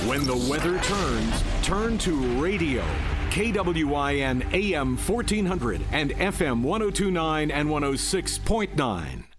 When the weather turns, turn to radio. KWIN AM 1400 and FM 1029 and 106.9.